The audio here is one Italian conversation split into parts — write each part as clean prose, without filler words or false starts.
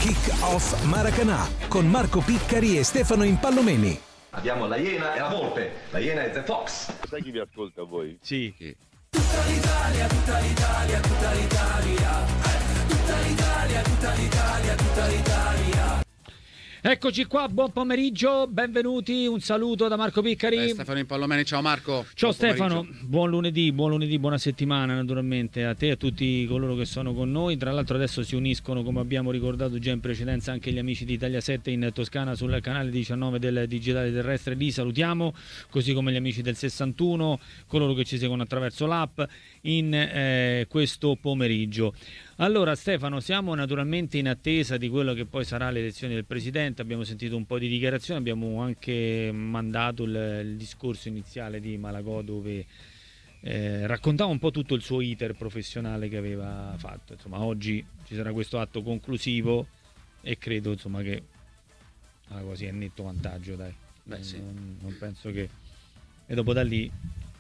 Kick Off Maracanã con Marco Piccari e Stefano Impallomeni. Abbiamo la Iena e la Volpe. La Iena è The Fox. Sai chi vi ascolta voi? Sì. Tutta l'Italia, tutta l'Italia, tutta l'Italia. Tutta l'Italia, tutta l'Italia, tutta l'Italia. Eccoci qua, buon pomeriggio, benvenuti, un saluto da Marco Piccari. Stefano Impallomeni, ciao Marco. Ciao Stefano, buon lunedì, buona settimana naturalmente a te e a tutti coloro che sono con noi. Tra l'altro adesso si uniscono, come abbiamo ricordato già in precedenza, anche gli amici di Italia 7 in Toscana sul canale 19 del Digitale Terrestre. Li salutiamo, così come gli amici del 61, coloro che ci seguono attraverso l'app in questo pomeriggio. Allora Stefano, siamo naturalmente in attesa di quello che poi sarà l'elezione del Presidente. Abbiamo sentito un po' di dichiarazioni, abbiamo anche mandato il discorso iniziale di Malagò dove raccontava un po' tutto il suo iter professionale che aveva fatto. Insomma, oggi ci sarà questo atto conclusivo e credo insomma che quasi è netto vantaggio, dai. Sì. Non penso che... E dopo da lì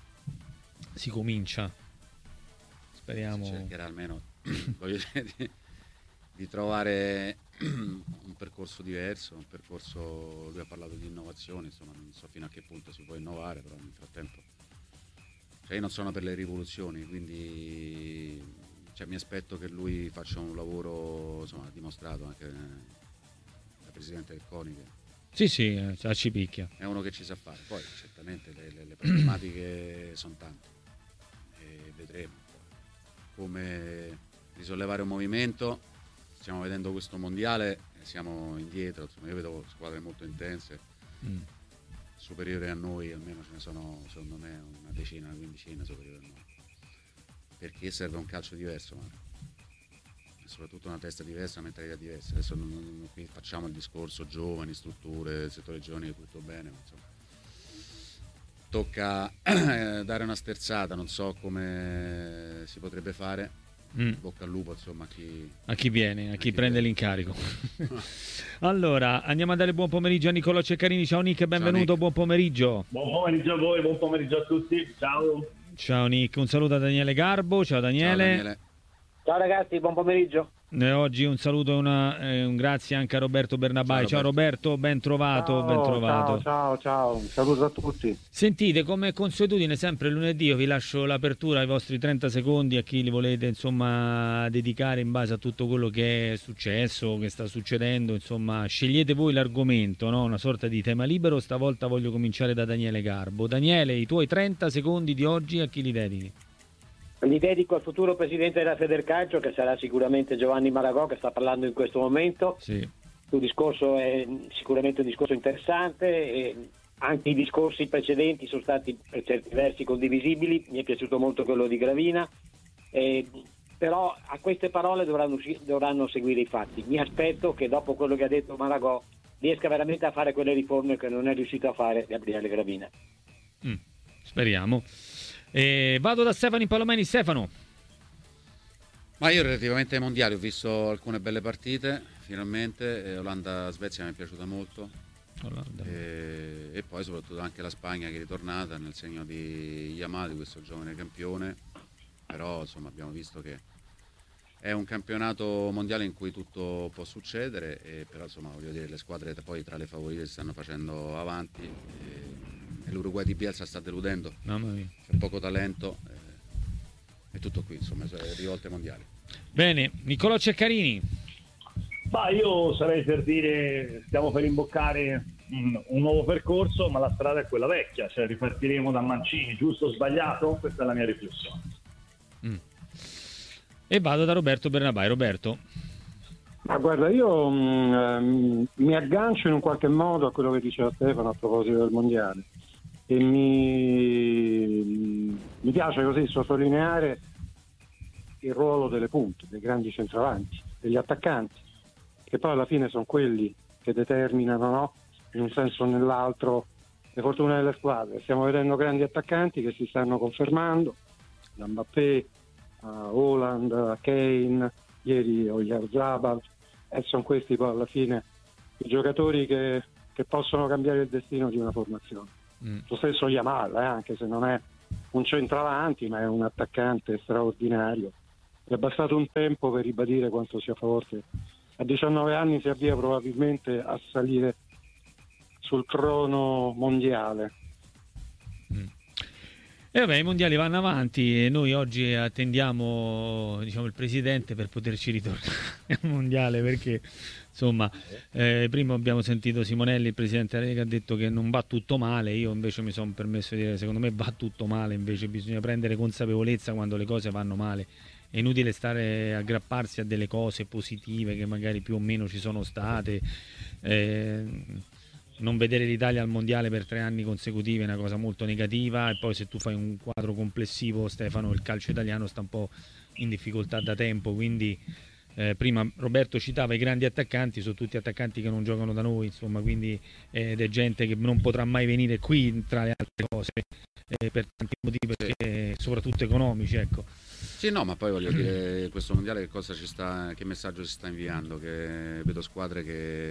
si comincia. Speriamo... Si cercherà almeno voglio dire, di trovare un percorso diverso, un percorso. Lui ha parlato di innovazione, insomma non so fino a che punto si può innovare, però nel frattempo io non sono per le rivoluzioni, quindi mi aspetto che lui faccia un lavoro, insomma, dimostrato anche da presidente del CONI che ci picchia, è uno che ci sa fare. Poi certamente le problematiche sono tante e vedremo come risollevare un movimento. Stiamo vedendo questo mondiale e siamo indietro, insomma, io vedo squadre molto intense, superiori a noi, almeno ce ne sono secondo me una decina, una quindicina superiori a noi, perché serve un calcio diverso, ma soprattutto una testa diversa, una mentalità diversa. Adesso qui facciamo il discorso giovani, strutture, settore giovani, tutto bene, ma insomma tocca dare una sterzata, non so come si potrebbe fare. Bocca al lupo, insomma, a chi viene, a chi prende l'incarico. Allora, andiamo a dare buon pomeriggio a Nicolò Ceccarini. Ciao Nick, benvenuto. Ciao, Nick. Buon pomeriggio. Buon pomeriggio a voi, buon pomeriggio a tutti. Ciao Nick, un saluto a Daniele Garbo. Ciao Daniele. Ciao ragazzi, buon pomeriggio. E oggi un saluto e un grazie anche a Roberto Bernabai. Ciao Roberto, ben trovato. Ciao, un saluto a tutti. Sentite, come consuetudine, sempre lunedì io vi lascio l'apertura ai vostri 30 secondi a chi li volete insomma dedicare in base a tutto quello che è successo, che sta succedendo, insomma scegliete voi l'argomento, no? Una sorta di tema libero. Stavolta voglio cominciare da Daniele Garbo. Daniele, i tuoi 30 secondi di oggi a chi li dedichi? Li dedico al futuro presidente della Federcalcio, che sarà sicuramente Giovanni Malagò, che sta parlando in questo momento. Sì. Il discorso è sicuramente un discorso interessante e anche i discorsi precedenti sono stati per certi versi condivisibili. Mi è piaciuto molto quello di Gravina, però a queste parole dovranno seguire i fatti. Mi aspetto che dopo quello che ha detto Malagò riesca veramente a fare quelle riforme che non è riuscito a fare Gabriele Gravina. Speriamo. Vado da Stefano Impallomeni. Stefano. Ma io relativamente ai mondiali ho visto alcune belle partite, finalmente. Olanda-Svezia mi è piaciuta molto. E poi soprattutto anche la Spagna che è ritornata nel segno di Yamal, di questo giovane campione. Però insomma abbiamo visto che è un campionato mondiale in cui tutto può succedere, però insomma voglio dire, le squadre poi tra le favorite si stanno facendo avanti e l'Uruguay di Bielsa sta deludendo. Mamma mia. C'è poco talento, è tutto qui, insomma, rivolte mondiali. Bene, Nicolò Ceccarini. Ma io sarei per dire, stiamo per imboccare un nuovo percorso, ma la strada è quella vecchia, cioè ripartiremo da Mancini, giusto o sbagliato? Questa è la mia riflessione. E vado da Roberto Bernabai. Roberto. Ma guarda, io mi aggancio in un qualche modo a quello che diceva Stefano a proposito del mondiale e mi piace così sottolineare il ruolo delle punte, dei grandi centravanti, degli attaccanti, che poi alla fine sono quelli che determinano, no? In un senso o nell'altro, le fortune delle squadre. Stiamo vedendo grandi attaccanti che si stanno confermando, da Mbappé a Haaland, a Kane, ieri Oyarzabal, e sono questi poi alla fine i giocatori che possono cambiare il destino di una formazione. Lo stesso Yamal, anche se non è un centravanti ma è un attaccante straordinario. È bastato un tempo per ribadire quanto sia forte a 19 anni si avvia probabilmente a salire sul trono mondiale. E vabbè, i mondiali vanno avanti e noi oggi attendiamo, diciamo, il presidente per poterci ritornare al mondiale, perché insomma prima abbiamo sentito Simonelli, il presidente della Lega, ha detto che non va tutto male. Io invece mi sono permesso di dire, secondo me va tutto male, invece bisogna prendere consapevolezza quando le cose vanno male. È inutile stare aggrapparsi a delle cose positive che magari più o meno ci sono state. Non vedere l'Italia al mondiale per 3 anni consecutivi è una cosa molto negativa, e poi se tu fai un quadro complessivo, Stefano, il calcio italiano sta un po' in difficoltà da tempo, quindi prima Roberto citava i grandi attaccanti, sono tutti attaccanti che non giocano da noi, insomma, quindi ed è gente che non potrà mai venire qui, tra le altre cose, per tanti motivi, perché soprattutto economici, ecco. Sì, no, ma poi voglio dire, questo mondiale che cosa ci sta, che messaggio si sta inviando? Che vedo squadre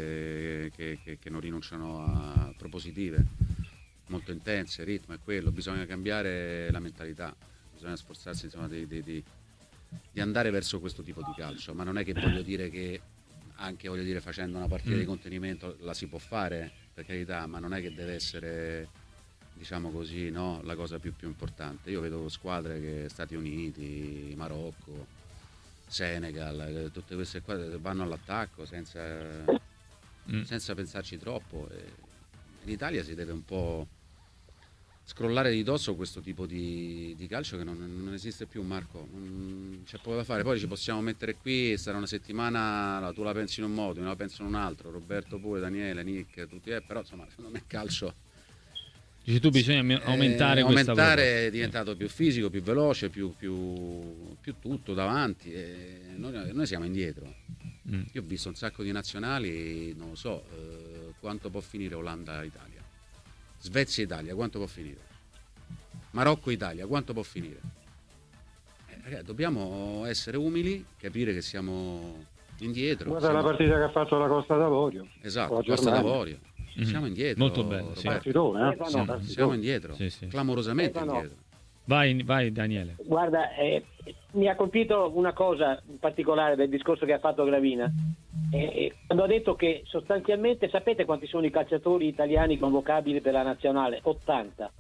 che non rinunciano a propositive, molto intense, il ritmo è quello, bisogna cambiare la mentalità, bisogna sforzarsi, insomma, di andare verso questo tipo di calcio, ma non è che voglio dire che anche facendo una partita di contenimento la si può fare, per carità, ma non è che deve essere, diciamo così, no, la cosa più importante. Io vedo squadre che Stati Uniti, Marocco, Senegal, tutte queste squadre vanno all'attacco senza pensarci troppo. L'Italia si deve un po' scrollare di dosso questo tipo di calcio che non esiste più, Marco, non c'è poco da fare. Poi ci possiamo mettere qui e stare una settimana, tu la pensi in un modo, io la penso in un altro, Roberto pure, Daniele, Nick, tutti, però insomma secondo me il calcio, Dici tu, bisogna aumentare questa cosa. È diventato più fisico, più veloce, più tutto davanti, noi siamo indietro. Io ho visto un sacco di nazionali, non lo so quanto può finire Olanda-Italia, Svezia-Italia, quanto può finire, Marocco-Italia, quanto può finire. Ragazzi, dobbiamo essere umili, capire che siamo indietro. Guarda la partita che ha fatto la Costa d'Avorio. Esatto, Costa d'Avorio. Siamo indietro. Molto bello, sì. Siamo indietro, sì. clamorosamente indietro. Vai Daniele. Guarda, mi ha colpito una cosa in particolare del discorso che ha fatto Gravina, quando ha detto che sostanzialmente, sapete quanti sono i calciatori italiani convocabili per la nazionale? 80.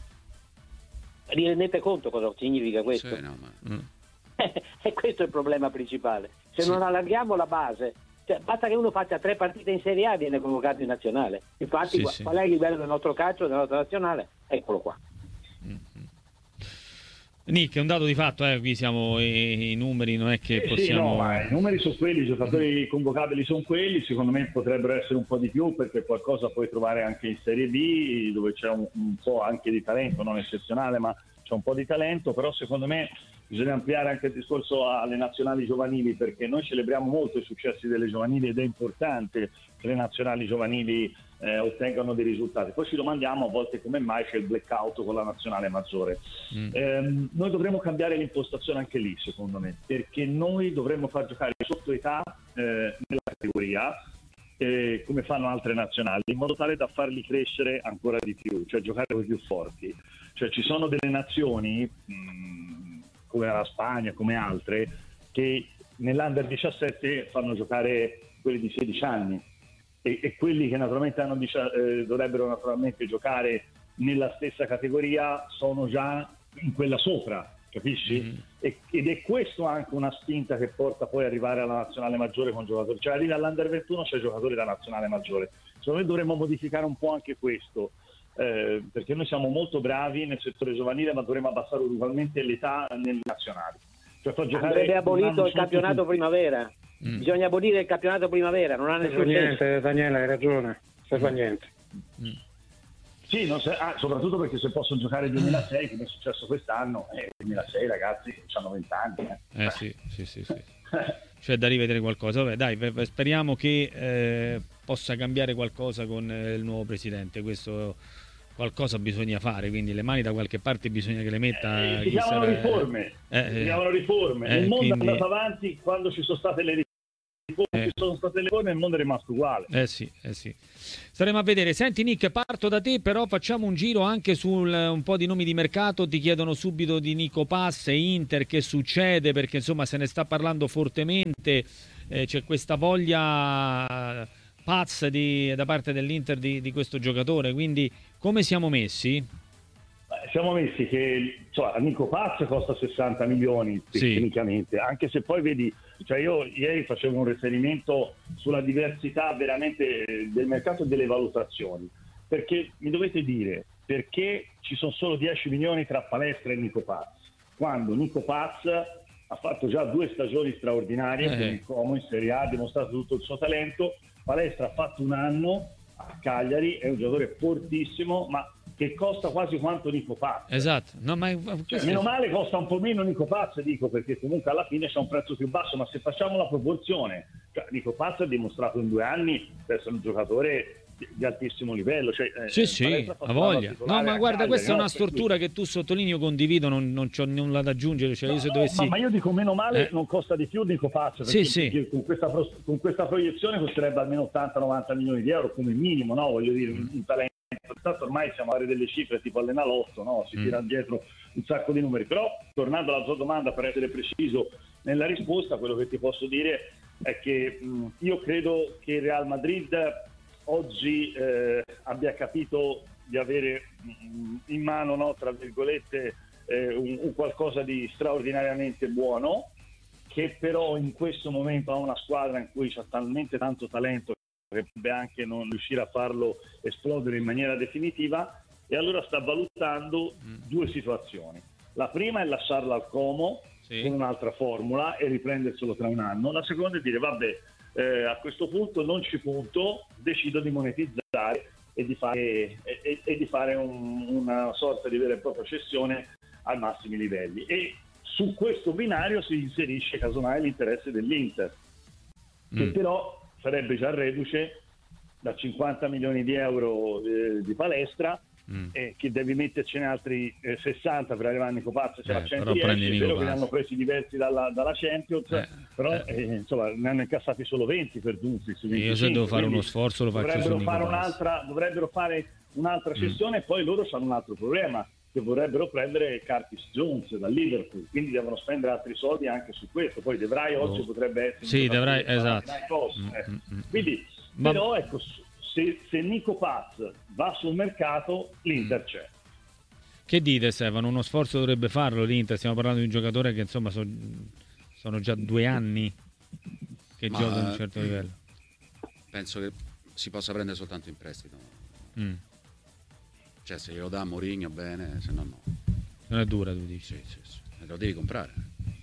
Vi rendete conto cosa significa questo? Sì, no, E questo è il problema principale. Se non allarghiamo la base, cioè, basta che uno faccia 3 partite in Serie A e viene convocato in nazionale. Infatti qual è il livello del nostro calcio, della nostra nazionale? Eccolo qua. Nick, è un dato di fatto, qui siamo i numeri, non è che possiamo... i numeri sono quelli, i giocatori convocabili sono quelli, secondo me potrebbero essere un po' di più, perché qualcosa puoi trovare anche in Serie B, dove c'è un po' anche di talento, non eccezionale, ma c'è un po' di talento, però secondo me bisogna ampliare anche il discorso alle nazionali giovanili, perché noi celebriamo molto i successi delle giovanili ed è importante che le nazionali giovanili ottengano dei risultati. Poi ci domandiamo a volte come mai c'è il blackout con la nazionale maggiore. Noi dovremmo cambiare l'impostazione anche lì, secondo me, perché noi dovremmo far giocare sotto età nella categoria come fanno altre nazionali, in modo tale da farli crescere ancora di più, cioè giocare con i più forti. Cioè ci sono delle nazioni come la Spagna, come altre, che nell'Under 17 fanno giocare quelli di 16 anni e quelli che naturalmente dovrebbero naturalmente giocare nella stessa categoria sono già in quella sopra, capisci? Ed è questo anche una spinta che porta poi ad arrivare alla nazionale maggiore con giocatori, cioè arrivi all'Under 21 c'è giocatori da nazionale maggiore. Secondo me dovremmo modificare un po' anche questo, perché noi siamo molto bravi nel settore giovanile, ma dovremmo abbassare ugualmente l'età nelle nazionali. Cioè andrebbe abolito il campionato primavera. Bisogna abolire il campionato primavera, non ha nessun senso. Niente, Daniele, hai ragione, non fa niente. Sì, soprattutto perché se possono giocare il 2006, come è successo quest'anno, 2006 ragazzi hanno 20 anni. Sì. C'è da rivedere qualcosa. Vabbè, dai, speriamo che possa cambiare qualcosa con il nuovo presidente. Questo qualcosa bisogna fare, quindi le mani da qualche parte bisogna che le metta. Si chiamano riforme. Il mondo è andato avanti quando ci sono state le riforme. Sono state le riforme e il mondo è rimasto uguale. Sì. Staremo a vedere. Senti Nick, parto da te, però facciamo un giro anche su un po' di nomi di mercato. Ti chiedono subito di Nico Pass e Inter, che succede, perché insomma se ne sta parlando fortemente. c'è questa voglia pazza da parte dell'Inter di questo giocatore, quindi come siamo messi? Siamo messi che Nico Paz costa 60 milioni tecnicamente, anche se poi vedi, io ieri facevo un riferimento sulla diversità veramente del mercato e delle valutazioni, perché mi dovete dire perché ci sono solo 10 milioni tra Palestra e Nico Paz, quando Nico Paz ha fatto già 2 stagioni straordinarie con il Como in Serie A, ha dimostrato tutto il suo talento. Palestra ha fatto un anno a Cagliari, è un giocatore fortissimo, ma che costa quasi quanto Nico Paz. Esatto. No, ma meno male costa un po' meno Nico Paz, dico, perché comunque alla fine c'è un prezzo più basso, ma se facciamo la proporzione, Nico Paz ha dimostrato in 2 anni di essere un giocatore di altissimo livello. Sì, ha voglia. No, ma guarda, questa è una stortura che tu sottolinei, io condivido, non c'ho nulla da aggiungere. Io se dovessi... ma io dico meno male non costa di più Nico Paz, perché con questa proiezione costerebbe almeno 80-90 milioni di euro come minimo, no? Voglio dire, un talento. Tanto ormai siamo a fare delle cifre tipo all'Enalotto, no? Si tira dietro un sacco di numeri. Però, tornando alla tua domanda, per essere preciso nella risposta, quello che ti posso dire è che io credo che il Real Madrid oggi abbia capito di avere in mano, no, tra virgolette, un qualcosa di straordinariamente buono, che però in questo momento ha una squadra in cui c'è talmente tanto talento che potrebbe anche non riuscire a farlo esplodere in maniera definitiva, e allora sta valutando 2 situazioni. La prima è lasciarla al Como con un'altra formula e riprenderselo tra un anno. La seconda è dire vabbè, a questo punto non ci punto, decido di monetizzare e di fare una sorta di vera e propria cessione ai massimi livelli, e su questo binario si inserisce casomai l'interesse dell'Inter, che però sarebbe già reduce da 50 milioni di euro di Palestra, che devi mettercene altri 60 per arrivare a Nico Paz, c'è la 110, è vero che ne hanno presi diversi dalla Champions, però insomma ne hanno incassati solo 20 perduti su 25. Io se devo fare uno sforzo lo faccio su Nico Paz. Dovrebbero fare un'altra cessione, e poi loro hanno un altro problema, che vorrebbero prendere Curtis Jones dal Liverpool, quindi devono spendere altri soldi anche su questo. Poi De Vrij oggi potrebbe essere esatto. Quindi però ecco, se Nico Paz va sul mercato, l'Inter c'è. Che dite, Stefano? Uno sforzo dovrebbe farlo l'Inter? Stiamo parlando di un giocatore che insomma sono già 2 anni che gioca a un certo livello. Penso che si possa prendere soltanto in prestito. Cioè, se glielo dà Mourinho bene, se no no. Non è dura, tu dici? Sì. Lo devi comprare.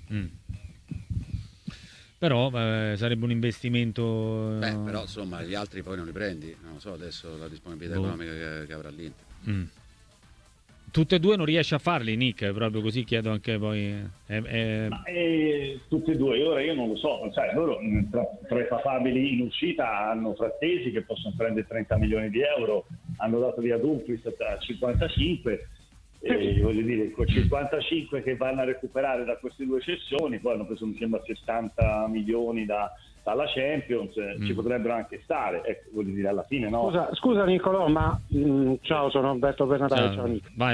Però sarebbe un investimento... però insomma gli altri poi non li prendi. Non lo so adesso la disponibilità economica che avrà l'Inter. Tutte e 2 non riesce a farli, Nick, proprio così chiedo anche poi... tutte e 2, ora io non lo so, loro tra i papabili in uscita hanno Frattesi che possono prendere 30 milioni di euro, hanno dato via Dumfries a 55, voglio dire, con 55 che vanno a recuperare da queste 2 cessioni, poi hanno preso mi sembra 60 milioni dalla Champions, ci potrebbero anche stare, voglio dire, alla fine no. Scusa Nicolò, ma ciao, sono Alberto Bernabé. Ciao Nick. Vai.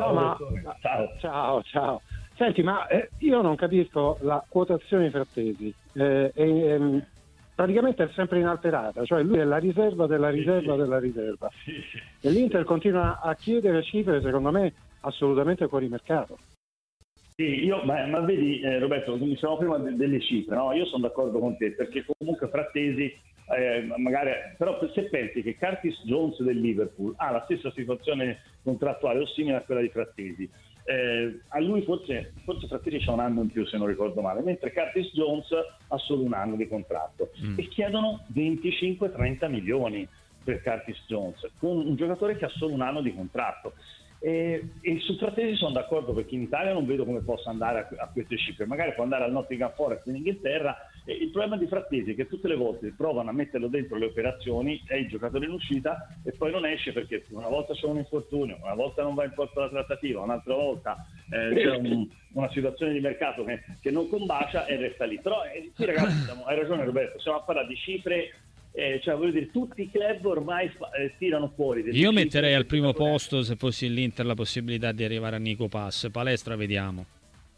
Ciao. Senti, ma io non capisco la quotazione Frattesi, praticamente è sempre inalterata, cioè lui è la riserva della riserva della riserva, e l'Inter continua a chiedere cifre secondo me assolutamente fuori mercato. Sì, ma vedi Roberto, come dicevamo prima delle cifre, no? Io sono d'accordo con te, perché comunque Frattesi magari, però se pensi che Curtis Jones del Liverpool ha la stessa situazione contrattuale o simile a quella di Frattesi, a lui forse Frattesi c'ha un anno in più se non ricordo male, mentre Curtis Jones ha solo un anno di contratto e chiedono 25-30 milioni per Curtis Jones con un giocatore che ha solo un anno di contratto. E su Frattesi sono d'accordo, perché in Italia non vedo come possa andare a queste cifre, magari può andare al Nottingham Forest in Inghilterra. Il problema di Frattesi è che tutte le volte provano a metterlo dentro le operazioni, è il giocatore in uscita e poi non esce, perché una volta c'è un infortunio, una volta non va in porto la trattativa, un'altra volta c'è una situazione di mercato che non combacia e resta lì. Però sì, ragazzi, hai ragione Roberto, stiamo a parlare di cifre. Voglio dire, tutti i club ormai tirano fuori. Io metterei al primo posto, se fossi l'Inter, la possibilità di arrivare a Nico Paz. Palestra, vediamo.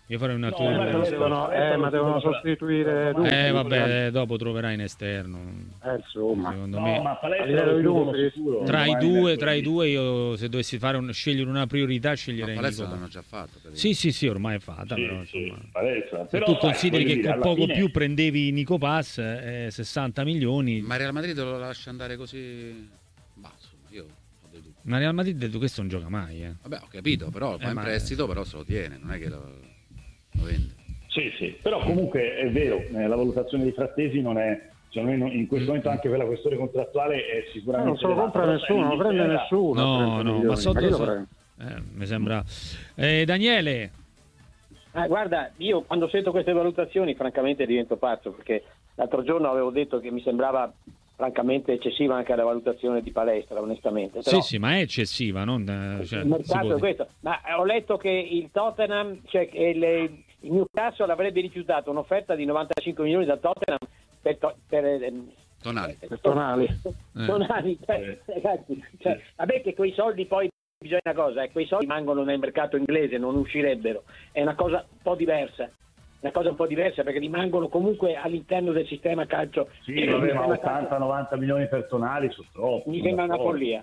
Io farei un altro ma devono sostituire vabbè, dopo troverai in esterno. Insomma. Secondo me ma Palestra tra i due io se dovessi scegliere una priorità sceglierei Palestra Nico. l'hanno già fatto. Sì, ormai è fatta, però insomma. Palestra. Se tu consideri che con poco più prendevi Nico Pass, 60 milioni. Ma Real Madrid lo lascia andare così? Bah, insomma, io ho dei dubbi. Ma Real Madrid questo non gioca mai. Vabbè, ho capito, però va in prestito, però se lo tiene, non è che lo vende. Sì, però comunque è vero, la valutazione di Frattesi non è, in questo momento anche per la questione contrattuale è sicuramente non se lo compra nessuno, non lo prende nessuno. No, ma mi sembra Daniele. Guarda, io quando sento queste valutazioni francamente divento pazzo, perché l'altro giorno avevo detto che mi sembrava francamente eccessiva anche la valutazione di Palestra, onestamente. Però sì, ma è eccessiva, non il mercato è questo. Ma ho letto che il Tottenham, cioè il Newcastle avrebbe rifiutato un'offerta di 95 milioni dal Tottenham per Tonali. Tonali, ragazzi, vabbè che quei soldi poi bisogna una cosa, quei soldi rimangono nel mercato inglese, non uscirebbero, è una cosa un po' diversa. Perché rimangono comunque all'interno del sistema calcio. Sì, vabbè, ma 80-90 milioni per Tonali sono troppo. Mi sembra una follia.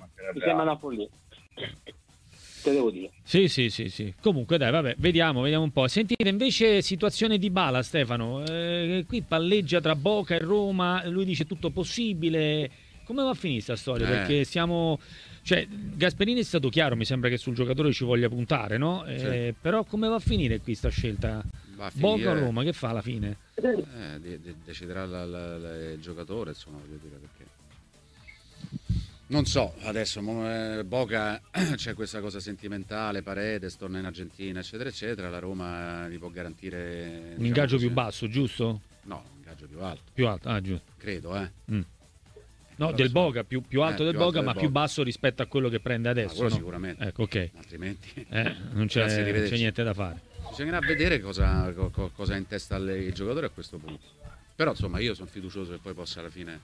Te devo dire. Sì. Comunque dai, vabbè, vediamo un po'. Sentite invece situazione di Dybala, Stefano. Qui palleggia tra Boca e Roma, lui dice tutto possibile. Come va a finire sta storia? Perché Gasperini è stato chiaro, mi sembra che sul giocatore ci voglia puntare, no? Sì. Però come va a finire qui sta scelta? Boca o Roma, che fa alla fine? Deciderà il giocatore, insomma, voglio dire, perché non so, adesso Boca c'è questa cosa sentimentale, Paredes torna in Argentina, eccetera, eccetera, la Roma gli può garantire un ingaggio più basso, giusto? No, un ingaggio più alto. Più alto, giusto. Credo, No, del Boca, più alto del Boca, ma più basso rispetto a quello che prende adesso. Quello no? Sicuramente. Ecco, ok. Altrimenti non c'è niente da fare. Bisognerà vedere cosa ha in testa il giocatore a questo punto. Però insomma io sono fiducioso che poi possa alla fine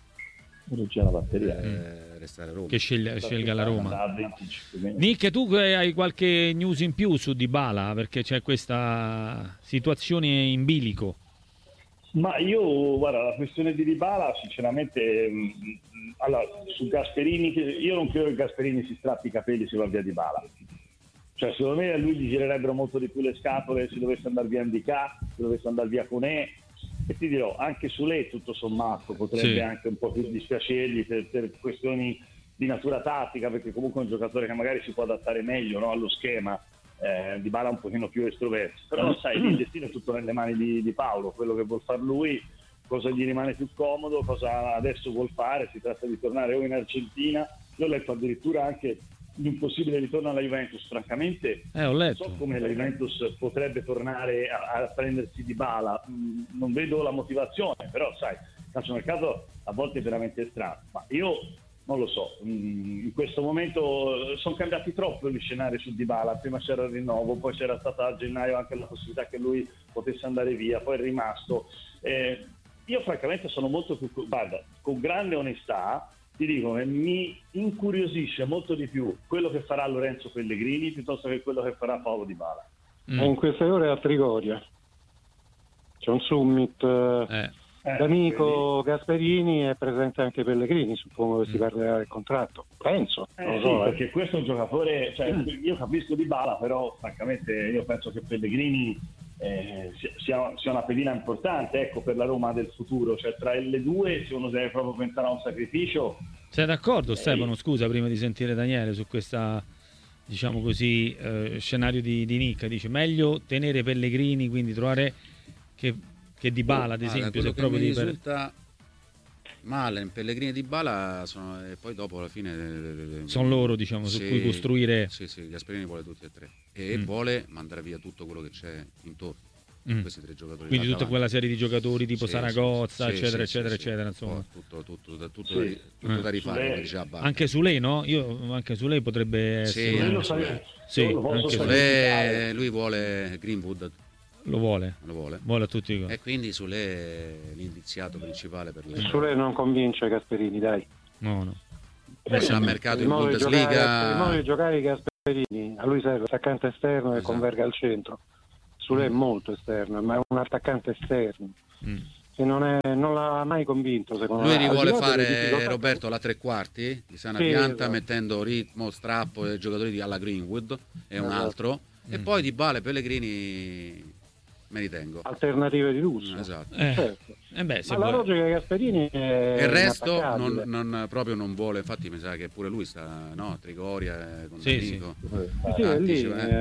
restare a Roma. Che scelga la Roma. Nick, tu hai qualche news in più su Dybala? Perché c'è questa situazione in bilico. Ma io, guarda, la questione di Dybala, sinceramente, allora, su Gasperini, io non credo che Gasperini si strappi i capelli se va via Dybala. Cioè, secondo me a lui gli girerebbero molto di più le scatole se dovesse andare via Ndicà, se dovesse andare via Koné. E ti dirò, anche su lei tutto sommato potrebbe anche un po' più dispiacergli per questioni di natura tattica, perché comunque è un giocatore che magari si può adattare meglio, no, allo schema. Dybala un pochino più estroverso, però sai, il destino è tutto nelle mani di Paolo, quello che vuol fare lui, cosa gli rimane più comodo, cosa adesso vuol fare. Si tratta di tornare o in Argentina, io ho letto addirittura anche di un possibile ritorno alla Juventus. Francamente non so come la Juventus potrebbe tornare a prendersi Dybala, non vedo la motivazione, però sai, il calciomercato a volte è veramente strano, ma io non lo so, in questo momento sono cambiati troppo gli scenari su Dybala. Prima c'era il rinnovo, poi c'era stata a gennaio anche la possibilità che lui potesse andare via, poi è rimasto. Io francamente sono molto più, guarda, con grande onestà ti dico che mi incuriosisce molto di più quello che farà Lorenzo Pellegrini piuttosto che quello che farà Paolo Dybala. In queste ore a Trigoria c'è un summit d'amico Gasperini, è presente anche Pellegrini, suppongo che si parlerà del contratto, penso, non lo so, perché questo è un giocatore, cioè, io capisco Dybala, però francamente io penso che Pellegrini sia una pedina importante, ecco, per la Roma del futuro. Cioè, tra le due, se uno deve proprio pensare a un sacrificio. Sei d'accordo, Stefano? Scusa, prima di sentire Daniele su questa, diciamo così, scenario di Nick, dice meglio tenere Pellegrini, quindi trovare che Dybala, ad esempio, se proprio mi risulta male in Pellegrini e Dybala e poi dopo alla fine sono loro, diciamo, su cui costruire. Sì, Gasperini vuole tutti e tre e vuole mandare via tutto quello che c'è intorno. Questi tre giocatori, quindi tutta quella serie di giocatori tipo Saragozza, eccetera, eccetera, insomma, tutto da rifare, come diceva Bacca. Anche su lei, no? Anche su lei potrebbe essere. Lui vuole Greenwood. Lo vuole a tutti i costi. E quindi su lei è l'indiziato principale per lei. Su lei non convince Gasperini, dai. No. Messa a mercato in Bundesliga. Il modo di giocare i Gasperini, a lui serve attaccante esterno che converga al centro. Sule è molto esterno, ma è un attaccante esterno che non l'ha mai convinto, secondo me. Lui vuole fare, Roberto, la tre quarti di sana pianta, esatto, mettendo ritmo, strappo e giocatori alla Greenwood e un altro, e poi Dybala e Pellegrini me li tengo. Alternative di lusso. Esatto. Certo. Se ma la logica di Gasperini è il resto proprio non vuole, infatti mi sa che pure lui sta, no, Trigoria con D'Amico. È lì,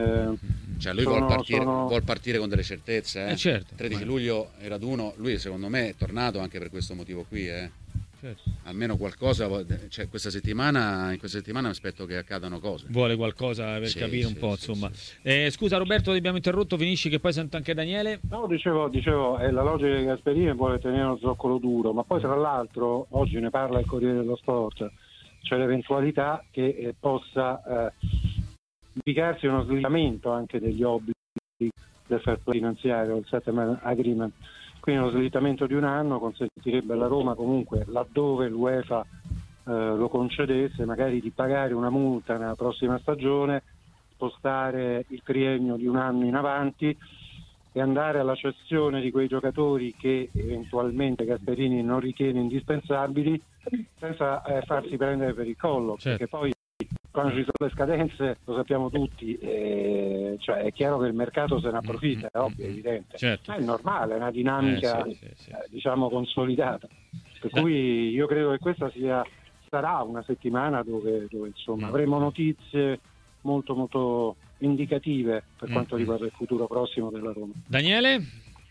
cioè lui vuol partire con delle certezze, certo. 13 luglio è raduno, lui secondo me è tornato anche per questo motivo qui, certo. Almeno qualcosa, cioè in questa settimana mi aspetto che accadano cose. Vuole qualcosa per capire un po', insomma. Scusa Roberto, ti abbiamo interrotto, finisci che poi sento anche Daniele. No, dicevo, è la logica di Gasperini, vuole tenere uno zoccolo duro, ma poi tra l'altro oggi ne parla il Corriere dello Sport, c'è l'eventualità che possa indicarsi uno slittamento anche degli obblighi del fair play finanziario, il settlement agreement. Quindi lo slittamento di un anno consentirebbe alla Roma, comunque, laddove l'UEFA lo concedesse, magari di pagare una multa nella prossima stagione, spostare il triennio di un anno in avanti e andare alla cessione di quei giocatori che eventualmente Gasperini non ritiene indispensabili, senza farsi prendere per il collo, certo. Perché poi quando ci sono le scadenze, lo sappiamo tutti, cioè è chiaro che il mercato se ne approfitta, è ovvio, è evidente, certo. Ma è normale, è una dinamica diciamo consolidata, per cui io credo che questa sarà una settimana dove insomma avremo notizie molto molto indicative per quanto riguarda il futuro prossimo della Roma. Daniele?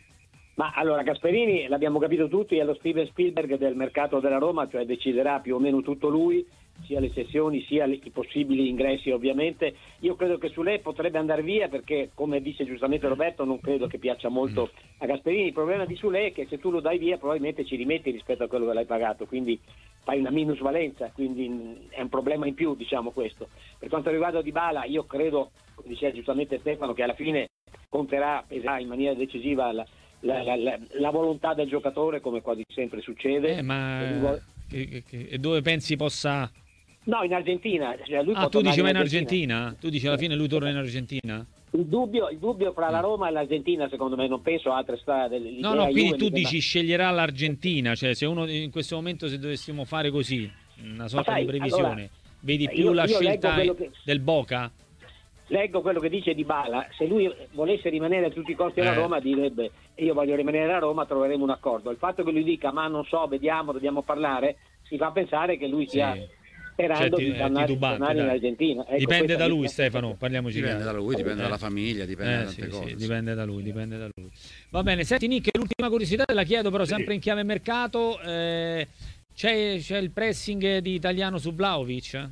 Ma allora Gasperini, l'abbiamo capito tutti, è lo Steven Spielberg del mercato della Roma, cioè deciderà più o meno tutto lui, sia le cessioni sia i possibili ingressi ovviamente. Io credo che Sule potrebbe andare via perché, come dice giustamente Roberto, non credo che piaccia molto a Gasperini. Il problema di Sule è che se tu lo dai via probabilmente ci rimetti rispetto a quello che l'hai pagato, quindi fai una minusvalenza, quindi è un problema in più, diciamo questo. Per quanto riguarda Dybala, io credo, come diceva giustamente Stefano, che alla fine peserà in maniera decisiva la volontà del giocatore, come quasi sempre succede. E dove pensi possa... No, in Argentina. Cioè lui tu dici in Argentina? Tu dici alla fine lui torna in Argentina? Il dubbio fra la Roma e l'Argentina, secondo me, non penso a altre strade. No, quindi tu dici sceglierà l'Argentina, cioè se uno in questo momento, se dovessimo fare così, una sorta di previsione, allora, vedi più la scelta del Boca? Leggo quello che dice Dybala, se lui volesse rimanere a tutti i costi alla Roma direbbe io voglio rimanere a Roma, troveremo un accordo. Il fatto che lui dica ma non so, vediamo, dobbiamo parlare, si fa pensare che lui sia sperando di tornare in Argentina. Ecco, dipende da lui, Stefano, parliamoci. Dipende da lui, dipende dalla famiglia, dipende da tante cose. Dipende da lui. Va bene, senti Nick, l'ultima curiosità te la chiedo però sempre in chiave mercato, c'è il pressing di Italiano su Vlahovic?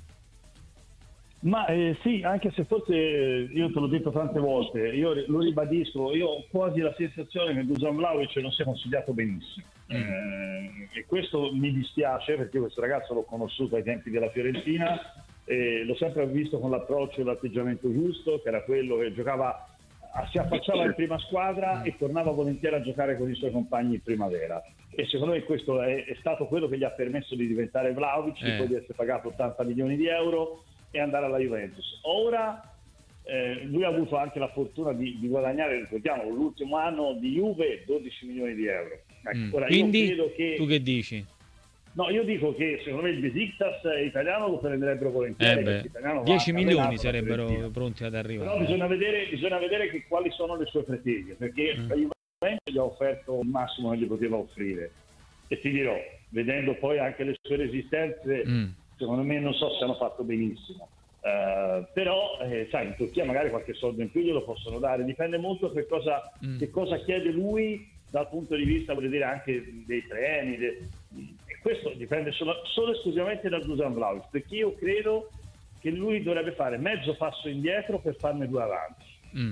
Ma sì, anche se forse io te l'ho detto tante volte, io lo ribadisco, io ho quasi la sensazione che Dusan Vlahovic non sia consigliato benissimo e questo mi dispiace perché questo ragazzo l'ho conosciuto ai tempi della Fiorentina e l'ho sempre visto con l'approccio e l'atteggiamento giusto, che era quello che giocava, si affacciava in prima squadra e tornava volentieri a giocare con i suoi compagni in primavera, e secondo me questo è stato quello che gli ha permesso di diventare Vlahovic e poi di essere pagato 80 milioni di euro e andare alla Juventus. Ora lui ha avuto anche la fortuna di guadagnare, ricordiamo, l'ultimo anno di Juve 12 milioni di euro. Ora, quindi io credo che... tu che dici? No, io dico che secondo me il Besiktas italiano lo prenderebbero volentieri. 10 milioni sarebbero pronti ad arrivare. Però bisogna vedere quali sono le sue pretese, perché la Juventus gli ha offerto il massimo che gli poteva offrire. E ti dirò, vedendo poi anche le sue resistenze, secondo me non so se hanno fatto benissimo. Però sai, in Turchia magari qualche soldo in più glielo possono dare, dipende molto che cosa chiede lui dal punto di vista, voglio dire, anche dei treni, e questo dipende solo esclusivamente da Dusan Vlahovic, perché io credo che lui dovrebbe fare mezzo passo indietro per farne due avanti.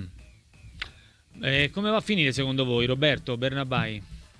Come va a finire secondo voi, Roberto Bernabai?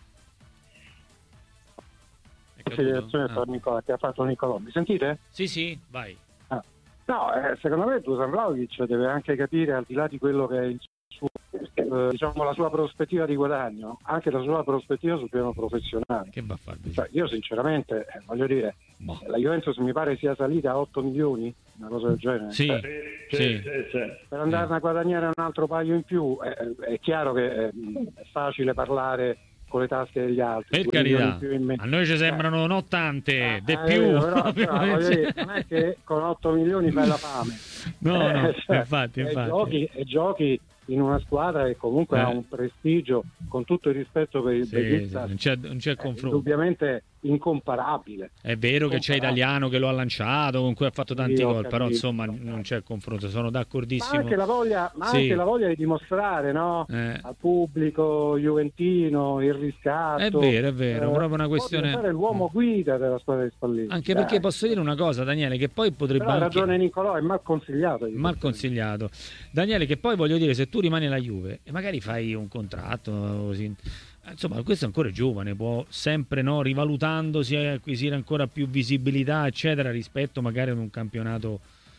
Che ha fatto Nicolò, mi sentite? Sì, vai. No, secondo me Dusan Vlahovic deve anche capire, al di là di quello che è il suo, diciamo, la sua prospettiva di guadagno, anche la sua prospettiva sul piano professionale. Che va a fare? Io sinceramente, voglio dire, la Juventus mi pare sia salita a 8 milioni una cosa del genere. Sì, sì. Per andarne a guadagnare un altro paio in più è chiaro che è facile parlare con le tasche degli altri. Per carità, a noi ci sembrano non tante, di più. Però, non è che con 8 milioni fai la fame. No, infatti. E giochi in una squadra che comunque ha un prestigio, con tutto il rispetto per il Besiktas, non c'è confronto. Indubbiamente incomparabile. È vero che c'è Italiano che lo ha lanciato, con cui ha fatto tanti gol, però insomma non c'è confronto, sono d'accordissimo. Ma anche la voglia di dimostrare, no? Al pubblico juventino il riscatto. È vero, proprio una questione. Fare l'uomo guida della squadra di Spalletti. Anche perché posso dire una cosa, Daniele, che poi potrebbe ha ragione Nicolò, è mal consigliato. Daniele, che poi voglio dire, se tu rimani alla Juve e magari fai un contratto così, insomma, questo è ancora giovane, può sempre, no, rivalutandosi, acquisire ancora più visibilità, eccetera, rispetto magari ad un campionato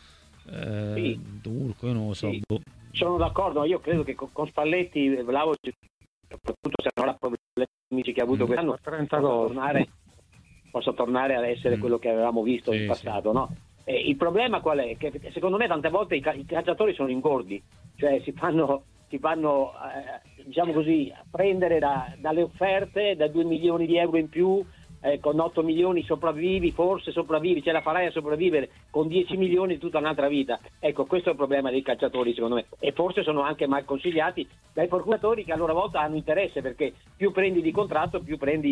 turco, io non lo so. Sì. Sono d'accordo, ma io credo che con Spalletti, Vlahovic, soprattutto se non ha problemi che ha avuto quest'anno, possa tornare ad essere quello che avevamo visto in passato, no? Il problema qual è? Che secondo me tante volte i calciatori sono ingordi, cioè si fanno diciamo così, prendere dalle offerte, da 2 milioni di euro in più, con 8 milioni sopravvivi, ce la farai a sopravvivere, con 10 milioni tutta un'altra vita. Ecco, questo è il problema dei calciatori secondo me, e forse sono anche mal consigliati dai procuratori, che a loro volta hanno interesse, perché più prendi di contratto, più prende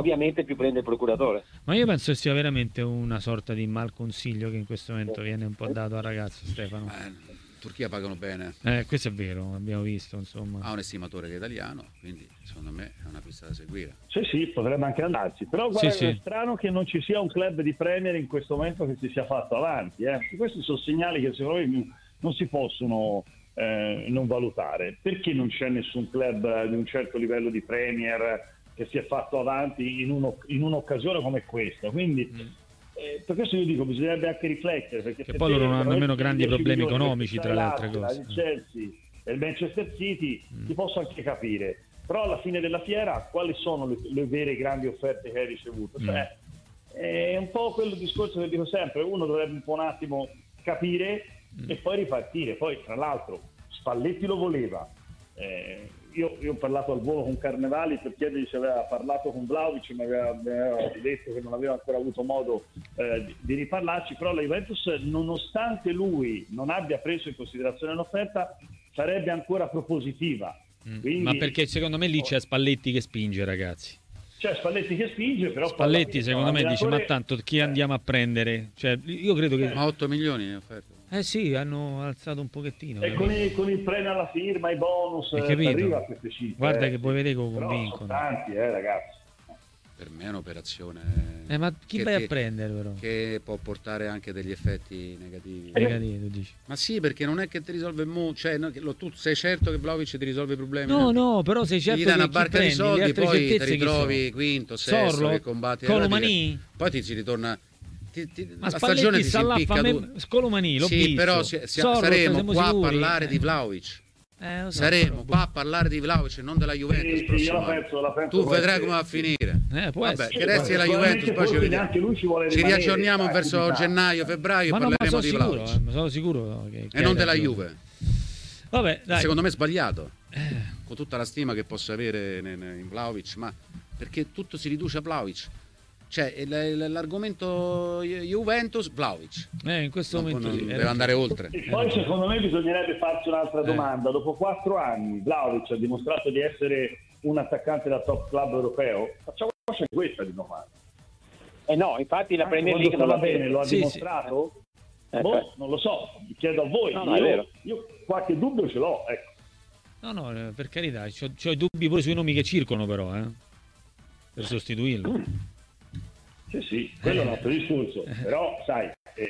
il procuratore. Ma io penso che sia veramente una sorta di mal consiglio che in questo momento viene un po' dato al ragazzo Stefano. Turchia pagano bene. Questo è vero, abbiamo visto, insomma. Ha un estimatore che è italiano, quindi secondo me è una pista da seguire. Sì, potrebbe anche andarci. Però guarda, è strano che non ci sia un club di Premier in questo momento che si sia fatto avanti. Questi sono segnali che secondo me non si possono non valutare. Perché non c'è nessun club di un certo livello di Premier che si è fatto avanti in un'occasione come questa? Quindi per questo io dico, bisognerebbe anche riflettere, perché che poi loro non hanno nemmeno grandi problemi economici, tra le altre cose. Il Chelsea e il Manchester City ti posso anche capire, però alla fine della fiera quali sono le vere grandi offerte che hai ricevuto? Cioè, è un po' quello discorso che dico sempre, uno dovrebbe un attimo capire e poi ripartire. Poi tra l'altro Spalletti lo voleva, io ho parlato al volo con Carnevali per chiedergli se aveva parlato con Vlahovic, mi aveva detto che non aveva ancora avuto modo di riparlarci, però la Juventus, nonostante lui non abbia preso in considerazione l'offerta, sarebbe ancora propositiva. Quindi, ma perché secondo me lì c'è Spalletti che spinge, ragazzi. C'è Spalletti che spinge, però Spalletti secondo me dice: ma tanto chi andiamo a prendere? Cioè, io credo che 8 milioni in offerta. Sì, hanno alzato un pochettino. E con il premio alla firma, i bonus, arriva a queste cifre. Guarda che poi vedete come convincono. Sono tanti, ragazzi. Per me è un'operazione ma chi vai a prendere però? Che può portare anche degli effetti negativi. Negativi, tu dici? Ma sì, perché non è che ti risolve cioè, tu sei certo che Vlahovic ti risolve i problemi? No, però sei certo che gli dai una barca di soldi, poi ti ritrovi quinto, sesto, Sorlo, che combatti Colomani, poi ti si ritorna. Ma la stagione si impicca Scolomani, l'ho visto. Però saremo qua a parlare di Vlahovic. Saremo qua a parlare di Vlahovic e non della Juventus. Io la penso tu vedrai come va a finire. Vabbè, che resti della Juventus, poi ci riaggiorniamo verso gennaio, febbraio e parleremo di Vlahovic. Sono sicuro e non della Juve. Vabbè, dai. Secondo me è sbagliato. Con tutta la stima che posso avere in Vlahovic, ma perché tutto si riduce a Vlahovic. Cioè l'argomento Juventus, Vlahovic in questo momento deve andare oltre. E poi secondo me bisognerebbe farci un'altra domanda. Dopo 4 anni Vlahovic ha dimostrato di essere un attaccante da top club europeo, facciamo questa di domanda. No, infatti la Premier League non va bene, lo ha dimostrato? Non lo so, chiedo a voi. Io qualche dubbio ce l'ho, ecco. No, per carità, c'ho i dubbi pure sui nomi che circolano, però per sostituirlo. Sì, quello è un altro discorso, però sai,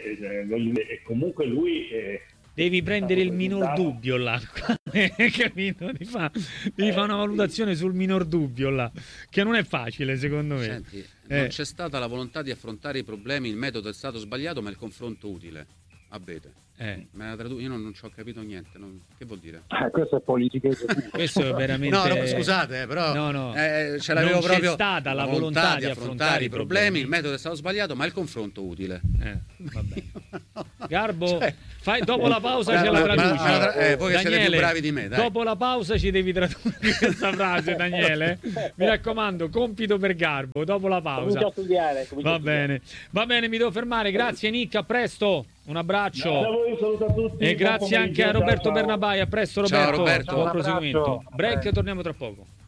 comunque lui... devi prendere il minor dubbio là, capito? Devi fare una valutazione sul minor dubbio là, che non è facile secondo me. Senti, non c'è stata la volontà di affrontare i problemi, il metodo è stato sbagliato, ma il confronto utile. Abete. Io non ci ho capito niente. Che vuol dire? Questo è politica. Questo è veramente. No, scusate, però ce l'avevo proprio. C'è stata la volontà di affrontare i problemi. Il metodo è stato sbagliato, ma il confronto utile. Vabbè. Garbo, dopo la pausa ce la traduci. Voi che siete più bravi di me, dai. Dopo la pausa ci devi tradurre questa frase, Daniele. Mi raccomando, compito per Garbo, dopo la pausa. Comincio a studiare. Va bene, mi devo fermare. Grazie Nick, a presto. Un abbraccio. Grazie a voi, saluto a tutti. E grazie anche a Roberto Bernabai. A presto Roberto. Ciao, Roberto. Buon proseguimento. Break, torniamo tra poco.